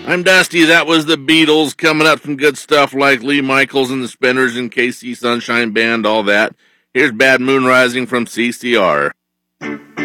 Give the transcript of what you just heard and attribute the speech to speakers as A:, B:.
A: I'm Dusty. That was the Beatles coming up some good stuff like Lee Michaels and the Spinners and KC Sunshine Band, all that. Here's Bad Moon Rising from CCR.